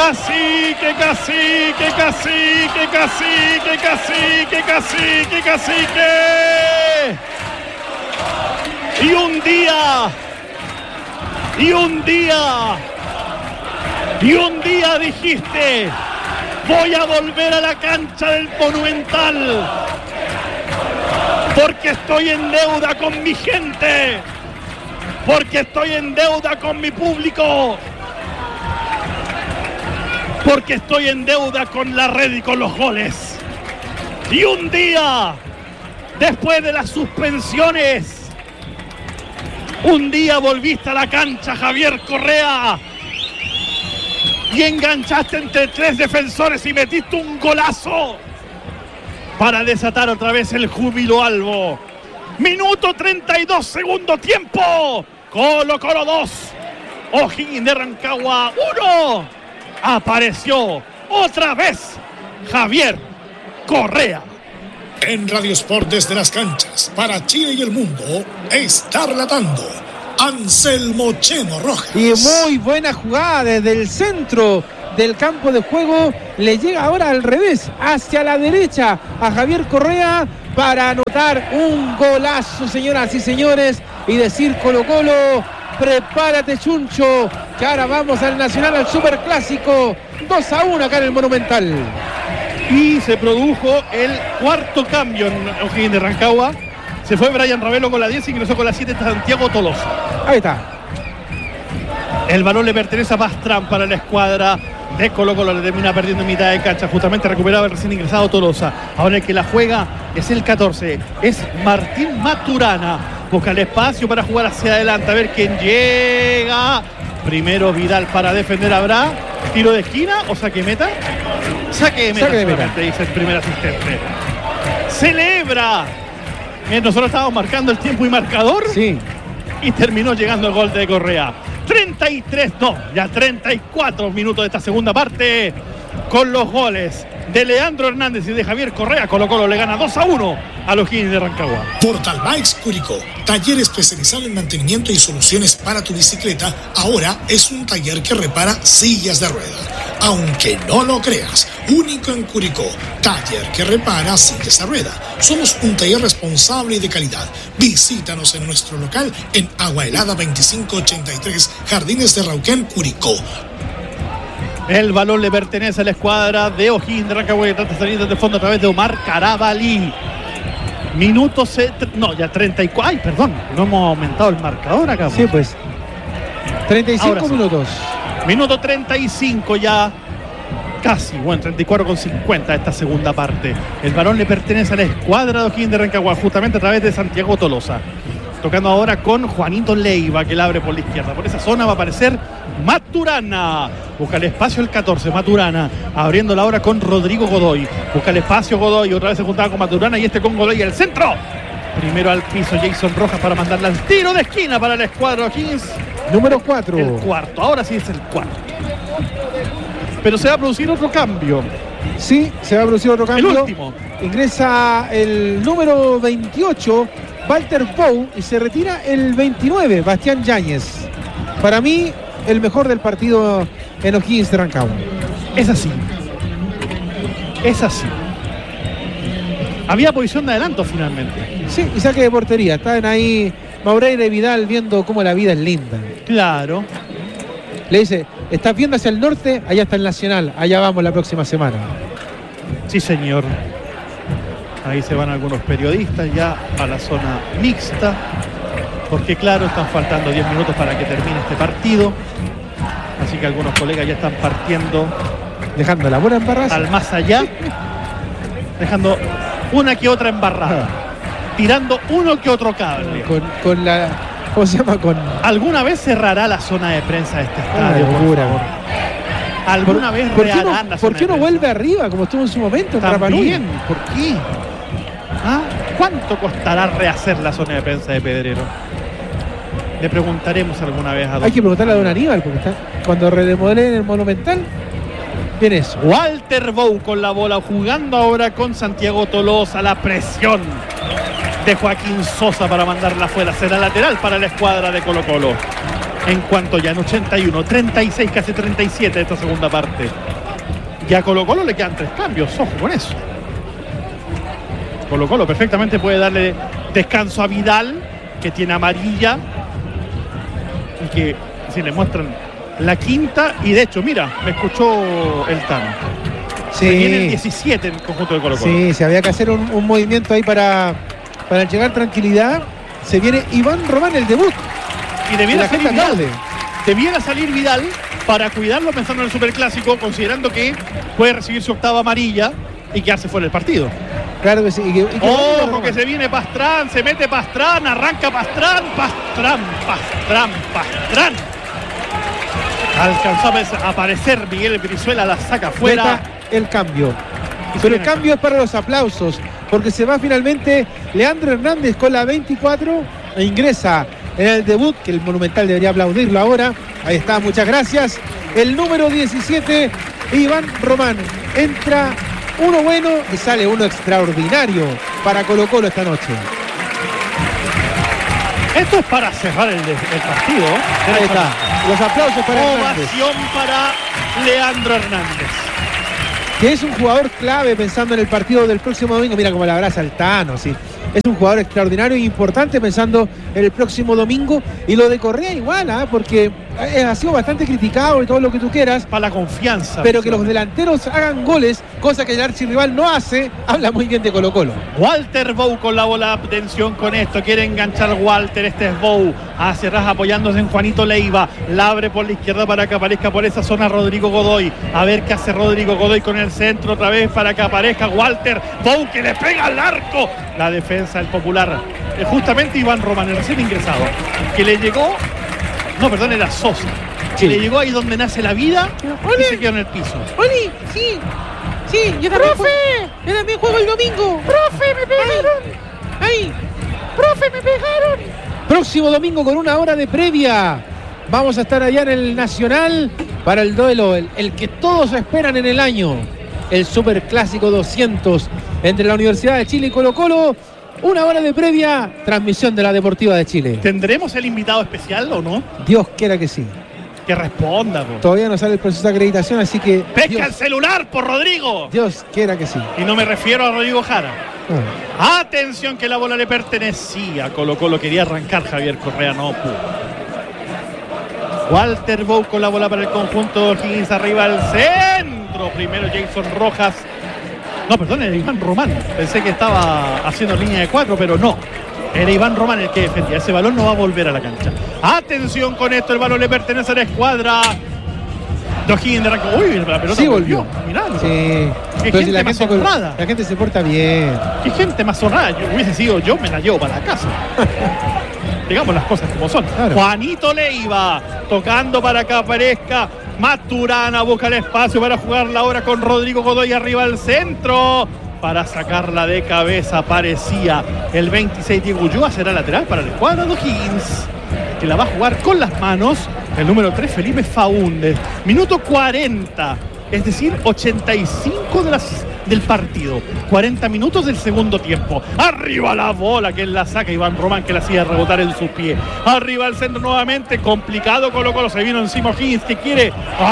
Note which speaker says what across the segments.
Speaker 1: Cacique, cacique, cacique, cacique, cacique, cacique, cacique. Y un día dijiste: voy a volver a la cancha del Monumental porque estoy en deuda con mi gente, porque estoy en deuda con mi público, porque estoy en deuda con la red y con los goles. Y un día, después de las suspensiones, un día volviste a la cancha, Javier Correa, y enganchaste entre 3 defensores y metiste un golazo para desatar otra vez el júbilo albo. Minuto 32, segundo tiempo. Colo-Colo 2, O'Higgins de Rancagua 1. Apareció otra vez Javier Correa.
Speaker 2: En Radio Sport desde las canchas, para Chile y el mundo, está relatando Anselmo Chemo Rojas.
Speaker 3: Y muy buena jugada desde el centro del campo de juego. Le llega ahora al revés, hacia la derecha a Javier Correa para anotar un golazo, señoras y señores, y decir: Colo-Colo, prepárate, Chuncho, que ahora vamos al Nacional, al Superclásico. 2-1 acá en el Monumental.
Speaker 1: Y se produjo el cuarto cambio en O'Higgins de Rancagua. Se fue Brian Ravelo con la 10 y ingresó con la 7 Santiago Tolosa.
Speaker 3: Ahí está.
Speaker 1: El balón le pertenece a Pastrán para la escuadra de Colo-Colo. Le termina perdiendo en mitad de cancha. Justamente recuperaba el recién ingresado Tolosa. Ahora el que la juega es el 14. Es Martín Maturana. Busca el espacio para jugar hacia adelante. A ver quién llega. Primero Vidal para defender. ¿Habrá tiro de esquina o saque meta? Saque de meta, dice el primer asistente. Celebra. Nosotros estábamos marcando el tiempo y marcador.
Speaker 3: Sí.
Speaker 1: Y terminó llegando el gol de Correa. 34 minutos de esta segunda parte. Con los goles de Leandro Hernández y de Javier Correa, Colo-Colo le gana 2-1 a los O'Higgins de Rancagua.
Speaker 2: Portal Bikes Curicó, taller especializado en mantenimiento y soluciones para tu bicicleta, ahora es un taller que repara sillas de rueda. Aunque no lo creas, único en Curicó, taller que repara sillas de rueda. Somos un taller responsable y de calidad. Visítanos en nuestro local en Agua Helada 2583, Jardines de Rauquén, Curicó.
Speaker 1: El balón le pertenece a la escuadra de O'Higgins de Rancagua, que trata de salir desde fondo a través de Omar Carabalí. Minuto 34. Ay, perdón, no hemos aumentado el marcador acá.
Speaker 3: Sí, pues. 35 minutos.
Speaker 1: Minuto 35 ya. Casi, 34,50 esta segunda parte. El balón le pertenece a la escuadra de O'Higgins de Rancagua, justamente a través de Santiago Tolosa. Tocando ahora con Juanito Leiva, que la abre por la izquierda. Por esa zona va a aparecer Maturana. Busca el espacio el 14, Maturana. Abriéndola ahora con Rodrigo Godoy. Busca el espacio Godoy. Otra vez se juntaba con Maturana y con Godoy al centro. Primero al piso Jason Rojas para mandarla al tiro de esquina para la escuadra O'Higgins.
Speaker 3: Número 4.
Speaker 1: El cuarto. Ahora sí es el cuarto. Pero se va a producir otro cambio.
Speaker 3: Sí, se va a producir otro cambio.
Speaker 1: El último.
Speaker 3: Ingresa el número 28, Walter Pou, y se retira el 29, Bastián Yáñez. Para mí, el mejor del partido en O'Higgins de Rancagua.
Speaker 1: Es así. Es así. Había posición de adelanto finalmente.
Speaker 3: Sí, y saque de portería. Estaban ahí Maureira y Vidal viendo cómo la vida es linda.
Speaker 1: Claro.
Speaker 3: Le dice: estás viendo hacia el norte, allá está el Nacional, allá vamos la próxima semana.
Speaker 1: Sí, señor. Ahí se van algunos periodistas ya a la zona mixta, porque claro, están faltando 10 minutos para que termine este partido. Así que algunos colegas ya están partiendo,
Speaker 3: dejando la buena embarrada
Speaker 1: al más allá, dejando una que otra embarrada, tirando uno que otro cable.
Speaker 3: Con la... ¿Cómo se llama?
Speaker 1: ¿Alguna vez cerrará la zona de prensa de este estadio?
Speaker 3: Por favor.
Speaker 1: ¿Alguna vez reharán la zona?
Speaker 3: ¿Por qué no vuelve arriba como estuvo en su momento?
Speaker 1: También, ¿por qué? ¿Ah? ¿Cuánto costará rehacer la zona de prensa de Pedrero? Le preguntaremos alguna vez a don...
Speaker 3: Hay que preguntarle a don Aníbal, porque está cuando redemodelen el Monumental, viene eso.
Speaker 1: Walter Bou con la bola, jugando ahora con Santiago Tolosa. La presión de Joaquín Sosa para mandarla afuera. Será lateral para la escuadra de Colo-Colo. En cuanto ya en 81, 36, casi 37 de esta segunda parte. Ya a Colo-Colo le quedan 3 cambios, ojo con eso. Colo-Colo perfectamente puede darle descanso a Vidal, que tiene amarilla, y que si le muestran la quinta, y de hecho, mira, me escuchó el Tano.
Speaker 3: Sí.
Speaker 1: Se viene el 17 en el conjunto de Colo-Colo.
Speaker 3: Sí, se había que hacer un movimiento ahí para llegar tranquilidad. Se viene Iván Román, el debut.
Speaker 1: Y debiera salir Vidal.
Speaker 3: tarde.
Speaker 1: Debiera salir Vidal para cuidarlo pensando en el Superclásico, considerando que puede recibir su octava amarilla y quedarse fuera del partido.
Speaker 3: Claro que sí.
Speaker 1: Ojo que se viene Pastrán, se mete Pastrán, arranca Pastrán. Alcanzó a aparecer Miguel Brizuela, la saca fuera.
Speaker 3: Meta el cambio. Pero el cambio es para los aplausos, porque se va finalmente Leandro Hernández con la 24 e ingresa en el debut, que el Monumental debería aplaudirlo ahora. Ahí está, muchas gracias. El número 17, Iván Román. Entra uno bueno y sale uno extraordinario para Colo-Colo esta noche.
Speaker 1: Esto es para cerrar el partido.
Speaker 3: Ahí está. Los aplausos para Hernández.
Speaker 1: Ovación para Leandro Hernández,
Speaker 3: que es un jugador clave pensando en el partido del próximo domingo. Mira cómo le abraza el Tano, sí. Es un jugador extraordinario e importante pensando en el próximo domingo. Y lo de Correa igual, porque ha sido bastante criticado y todo lo que tú quieras.
Speaker 1: Para la confianza.
Speaker 3: Pero que los delanteros hagan goles, cosa que el archirrival no hace, habla muy bien de Colo-Colo.
Speaker 1: Walter Bou con la bola. Atención con esto. Quiere enganchar Walter. Este es Bou. Hacia atrás apoyándose en Juanito Leiva. La abre por la izquierda para que aparezca por esa zona Rodrigo Godoy. A ver qué hace Rodrigo Godoy con el centro otra vez para que aparezca Walter Bou, que le pega al arco. La defensa del Popular. Justamente Iván Román, el recién ingresado. Que le llegó... No, perdón, era Sosa. Que
Speaker 3: Sí.
Speaker 1: le llegó ahí donde nace la vida y se quedó en el piso.
Speaker 3: ¡Oli! Sí, yo también. ¡Profe! Yo también juego el domingo. ¡Profe, me pegaron! ¡Ay! ¡Profe, me pegaron! Próximo domingo con una hora de previa. Vamos a estar allá en el Nacional para el duelo, el que todos esperan en el año. El Superclásico 200 entre la Universidad de Chile y Colo-Colo. Una hora de previa, transmisión de la Deportiva de Chile.
Speaker 1: ¿Tendremos el invitado especial o no?
Speaker 3: Dios quiera que sí.
Speaker 1: Que responda, po.
Speaker 3: Todavía no sale el proceso de acreditación, así que
Speaker 1: ¡Pesca el celular por Rodrigo!
Speaker 3: Dios quiera que sí.
Speaker 1: Y no me refiero a Rodrigo Jara.
Speaker 3: Ah.
Speaker 1: Atención, que la bola le pertenecía. Colo-Colo quería arrancar, Javier Correa no pudo. Walter Bou con la bola para el conjunto O'Higgins, arriba al centro. Primero Jason Rojas. No, perdón, era Iván Román. Pensé que estaba haciendo línea de 4, pero no. Era Iván Román el que defendía. Ese balón no va a volver a la cancha. Atención con esto, el balón le pertenece a la escuadra de O'Higgins de arranco. Uy, la pelota
Speaker 3: Sí, volvió.
Speaker 1: Mirá.
Speaker 3: Sí.
Speaker 1: Qué
Speaker 3: Pero si
Speaker 1: gente más honrada.
Speaker 3: la gente se porta bien.
Speaker 1: Qué gente más honrada. Yo hubiese sido yo, me la llevo para la casa. Digamos las cosas como son.
Speaker 3: Claro.
Speaker 1: Juanito Leiva tocando para que aparezca Maturana, busca el espacio para jugarla ahora con Rodrigo Godoy arriba al centro para sacarla de cabeza. Parecía el 26 Diego Ulloa, será lateral para la escuadra de O'Higgins, que la va a jugar con las manos el número 3 Felipe Faúndez. Minuto 40, es decir, 85 del partido, 40 minutos del segundo tiempo. Arriba la bola, que la saca Iván Román, que la hacía rebotar en su pie. Arriba al centro nuevamente, complicado. Colo-Colo se vino encima O'Higgins, que quiere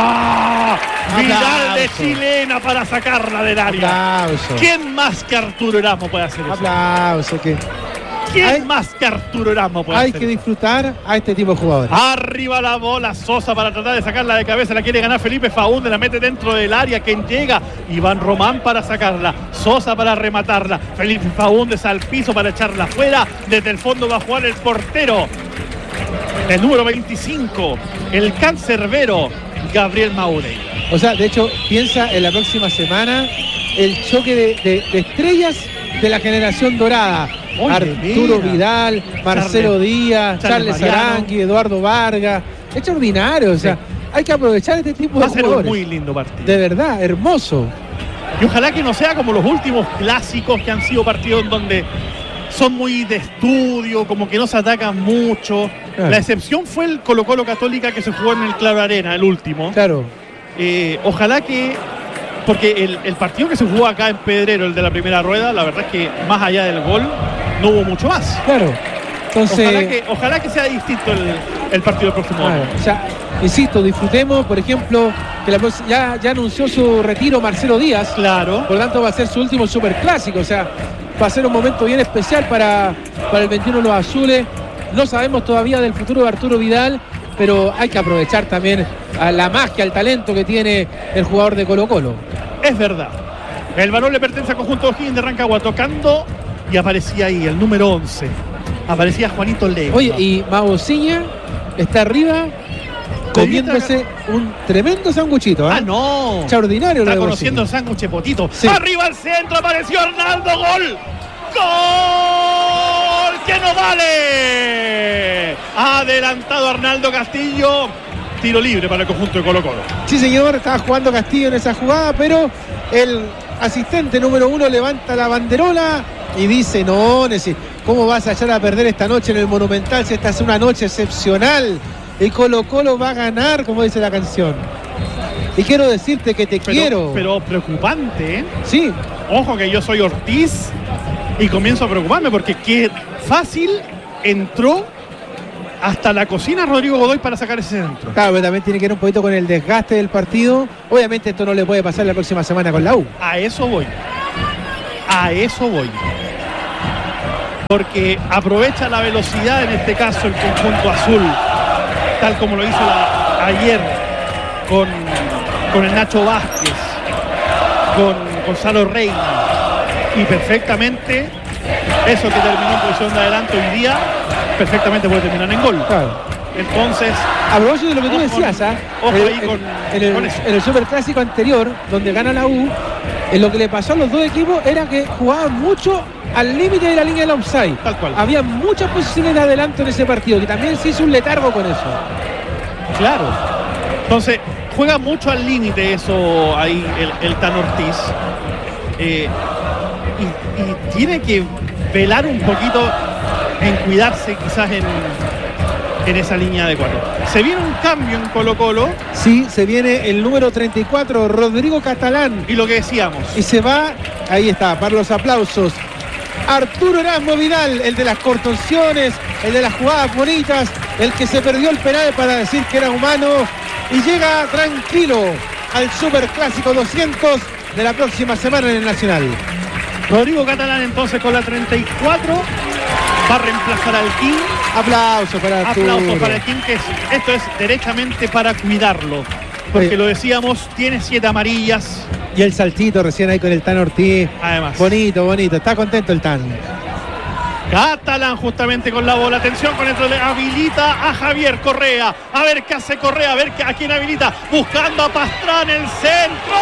Speaker 1: Vidal de chilena para sacarla del área.
Speaker 3: Aplauso.
Speaker 1: ¿Quién más que Arturo Erasmo puede hacer eso?
Speaker 3: Aplauso.
Speaker 1: ¿Quién más que Arturo Erasmo puede
Speaker 3: Hay
Speaker 1: hacer
Speaker 3: que
Speaker 1: eso?
Speaker 3: disfrutar a este tipo de jugadores.
Speaker 1: Arriba la bola, Sosa para tratar de sacarla de cabeza, la quiere ganar Felipe Faúndez, la mete dentro del área, quien llega, Iván Román para sacarla, Sosa para rematarla, Felipe Faúndez al piso para echarla fuera, desde el fondo va a jugar el portero, el número 25, el cancerbero, Gabriel Maurey.
Speaker 3: O sea, de hecho, piensa en la próxima semana el choque de estrellas de la generación dorada.
Speaker 1: Oye,
Speaker 3: Arturo
Speaker 1: mira.
Speaker 3: Vidal, Marcelo Díaz, Charles
Speaker 1: Mariano.
Speaker 3: Arangui, Eduardo Vargas. Extraordinario, o sea, hay que aprovechar este tipo
Speaker 1: Va
Speaker 3: de
Speaker 1: a ser un
Speaker 3: jugadores.
Speaker 1: muy lindo partido.
Speaker 3: De verdad, hermoso.
Speaker 1: Y ojalá que no sea como los últimos clásicos que han sido partidos en donde son muy de estudio, como que no se atacan mucho.
Speaker 3: Claro.
Speaker 1: La excepción fue el Colo-Colo Católica que se jugó en el Claro Arena, el último.
Speaker 3: Claro.
Speaker 1: Ojalá que... Porque el partido que se jugó acá en Pedrero, el de la primera rueda, la verdad es que más allá del gol, no hubo mucho más.
Speaker 3: Claro. Entonces,
Speaker 1: ojalá que sea distinto el partido del próximo año.
Speaker 3: O sea, insisto, disfrutemos, por ejemplo, que ya anunció su retiro Marcelo Díaz.
Speaker 1: Claro.
Speaker 3: Por lo tanto, va a ser su último superclásico. O sea, va a ser un momento bien especial para el 21 Los Azules. No sabemos todavía del futuro de Arturo Vidal, pero hay que aprovechar también a la magia, el talento que tiene el jugador de Colo-Colo.
Speaker 1: Es verdad. El balón le pertenece al conjunto O'Higgins de Rancagua, tocando, y aparecía ahí el número 11. Aparecía Juanito Leiva.
Speaker 3: Oye, y Maociña está arriba comiéndose un tremendo sanguchito.
Speaker 1: Ah, no.
Speaker 3: Extraordinario.
Speaker 1: Está conociendo el sándwich Potito.
Speaker 3: Sí.
Speaker 1: Arriba al centro, apareció Arnaldo. ¡Gol! ¡Gol! ¡Que no vale! Ha adelantado Arnaldo Castillo. Tiro libre para el conjunto de Colo-Colo.
Speaker 3: Sí, señor, estaba jugando Castillo en esa jugada, pero el asistente número 1 levanta la banderola y dice: no, ¿cómo vas a echar a perder esta noche en el Monumental si esta es una noche excepcional? Y Colo-Colo va a ganar, como dice la canción. Y quiero decirte que quiero.
Speaker 1: Pero preocupante, ¿eh?
Speaker 3: Sí.
Speaker 1: Ojo que yo soy Ortiz y comienzo a preocuparme porque qué fácil entró hasta la cocina Rodrigo Godoy para sacar ese centro.
Speaker 3: Claro, pero también tiene que ver un poquito con el desgaste del partido. Obviamente esto no le puede pasar la próxima semana con la U.
Speaker 1: A eso voy. Porque aprovecha la velocidad, en este caso el conjunto azul, tal como lo hizo ayer con el Nacho Vázquez, con Gonzalo Reina, y perfectamente eso que terminó en posición de adelanto hoy día, perfectamente puede terminar en gol.
Speaker 3: Claro.
Speaker 1: Entonces,
Speaker 3: a propósito de lo que tú decías, en el superclásico anterior, donde gana la U, en lo que le pasó a los dos equipos era que jugaban mucho al límite de la línea del offside.
Speaker 1: Tal cual.
Speaker 3: Había muchas posiciones de adelanto en ese partido, que también se hizo un letargo con eso.
Speaker 1: Claro. Entonces, juega mucho al límite eso ahí el Tan Ortiz. Y tiene que velar un poquito en cuidarse quizás en esa línea de 4. Se viene un cambio en Colo-Colo.
Speaker 3: Sí, se viene el número 34, Rodrigo Catalán.
Speaker 1: Y lo que decíamos.
Speaker 3: Y se va, ahí está, para los aplausos, Arturo Erasmo Vidal, el de las contorsiones, el de las jugadas bonitas, el que se perdió el penal para decir que era humano, y llega tranquilo al Superclásico 200 de la próxima semana en el Nacional.
Speaker 1: Rodrigo Catalán entonces con la 34 va a reemplazar al King.
Speaker 3: Aplauso para Arturo.
Speaker 1: Aplausos para el King, que esto es derechamente para cuidarlo. Porque lo decíamos, tiene 7 amarillas.
Speaker 3: Y el saltito recién ahí con el Tan Ortiz.
Speaker 1: Además.
Speaker 3: Bonito. Está contento el Tan.
Speaker 1: Catalán justamente con la bola. Atención con esto. Habilita a Javier Correa. A ver qué hace Correa. A ver a quién habilita. Buscando a Pastrán el centro.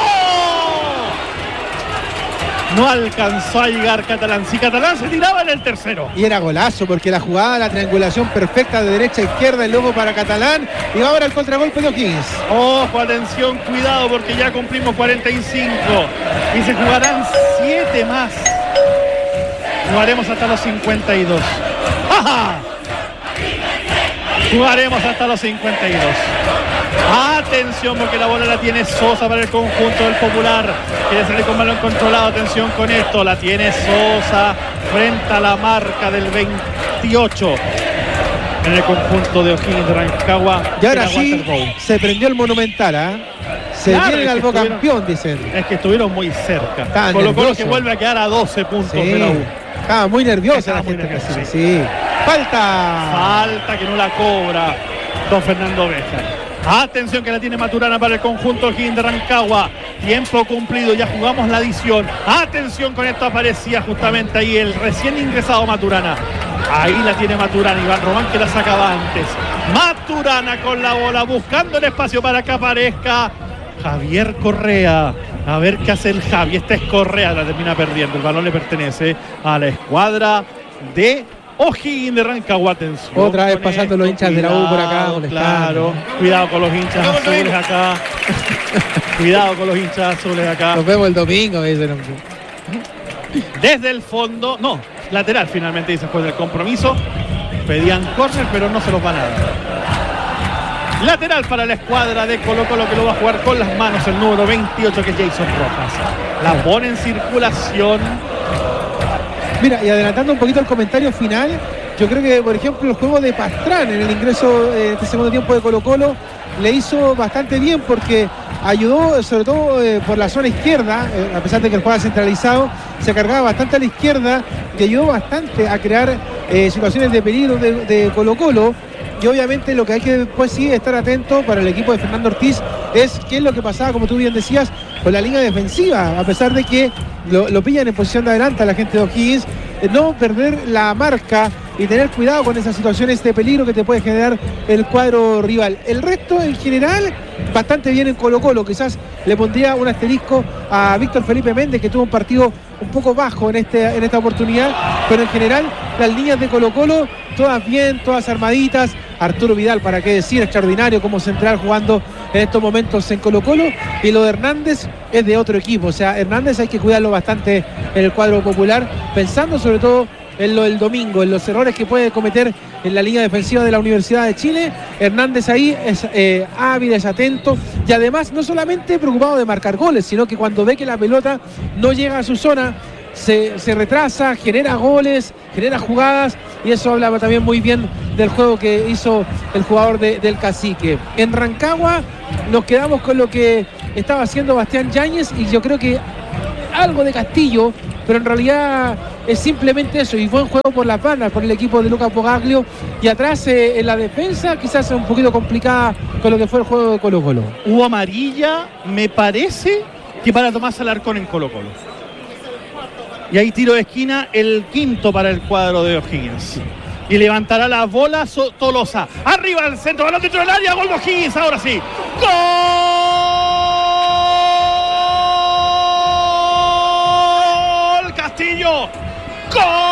Speaker 1: No alcanzó a llegar Catalán. Si Catalán se tiraba en el tercero.
Speaker 3: Y era golazo porque la jugada, la triangulación perfecta de derecha a izquierda, el luego para Catalán. Y ahora el contragolpe de O'Higgins.
Speaker 1: Ojo, atención, cuidado porque ya cumplimos 45. Y se jugarán 7 más. Jugaremos hasta los 52. ¡Ajá! Jugaremos hasta los 52. Atención porque la bola la tiene Sosa para el conjunto del Popular. Quiere salir con balón controlado. Atención con esto. La tiene Sosa frente a la marca del 28 en el conjunto de O'Higgins de Rancagua.
Speaker 3: Y ahora sí se prendió el Monumental, ¿eh? Se viene el Albo campeón, dicen.
Speaker 1: Es que estuvieron muy cerca. Colo-Colo que vuelve a quedar a 12 puntos de la U.
Speaker 3: Estaba muy nerviosa la gente. Sí. Falta
Speaker 1: que no la cobra don Fernando Béjar. Atención que la tiene Maturana para el conjunto O'Higgins de Rancagua. Tiempo cumplido, ya jugamos la adición. Atención con esto, aparecía justamente ahí el recién ingresado Maturana. Ahí la tiene Maturana, Iván Román que la sacaba antes. Maturana con la bola, buscando el espacio para que aparezca Javier Correa. A ver qué hace el Javi. Esta es Correa, la termina perdiendo. El balón le pertenece a la escuadra de O'Higgins de Rancagua. Atención.
Speaker 3: Otra vez pasando los hinchas de la U por acá.
Speaker 1: Claro, cuidado con los hinchas azules acá. Cuidado con los hinchas azules acá.
Speaker 3: Nos vemos el domingo, dicen.
Speaker 1: Desde el fondo, no, lateral finalmente dice después del compromiso. Pedían córner, pero no se los van a dar. Lateral para la escuadra de Colo-Colo que lo va a jugar con las manos el número 28 que es Jason Rojas. La pone en circulación.
Speaker 3: Mira, y adelantando un poquito el comentario final, Yo creo que, por ejemplo, el juego de Pastrán en el ingreso de este segundo tiempo de Colo-Colo le hizo bastante bien porque ayudó, sobre todo por la zona izquierda, a pesar de que el juego centralizado, se cargaba bastante a la izquierda y ayudó bastante a crear situaciones de peligro de Colo-Colo. Y obviamente lo que hay que después sí estar atento para el equipo de Fernando Ortiz es qué es lo que pasaba, como tú bien decías, con la línea defensiva, a pesar de que lo pillan en posición de adelante a la gente de O'Higgins, no perder la marca y tener cuidado con esas situaciones de peligro que te puede generar el cuadro rival. El resto en general bastante bien en Colo-Colo, quizás le pondría un asterisco a Víctor Felipe Méndez, que tuvo un partido un poco bajo en esta oportunidad, pero en general las líneas de Colo-Colo todas bien, todas armaditas. Arturo Vidal, para qué decir, extraordinario como central jugando en estos momentos en Colo-Colo, y lo de Hernández es de otro equipo, o sea, Hernández hay que cuidarlo bastante en el cuadro popular, pensando sobre todo en lo del domingo, en los errores que puede cometer en la línea defensiva de la Universidad de Chile. Hernández ahí es hábil, es atento y además no solamente preocupado de marcar goles, sino que cuando ve que la pelota no llega a su zona, se retrasa, genera goles, genera jugadas, y eso hablaba también muy bien del juego que hizo el jugador del Cacique. En Rancagua nos quedamos con lo que estaba haciendo Bastián Yáñez, y yo creo que algo de Castillo, pero en realidad es simplemente eso, y buen juego por las bandas, por el equipo de Lucas Pogaglio, y atrás en la defensa quizás un poquito complicada con lo que fue el juego de Colo-Colo.
Speaker 1: Hubo amarilla, me parece, que para Tomás Alarcón en Colo-Colo. Y ahí tiro de esquina, el quinto para el cuadro de O'Higgins. Y levantará la bola Tolosa. Arriba al centro, balón dentro del área, gol de O'Higgins, ahora sí. ¡Gol! Castillo. ¡Gol!